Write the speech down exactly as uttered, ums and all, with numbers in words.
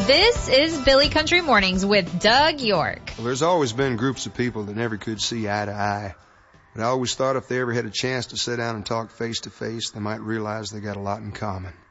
This is Billy Country Mornings with Doug York. Well, there's always been groups of people that never could see eye to eye. But I always thought if they ever had a chance to sit down and talk face to face, they might realize they got a lot in common.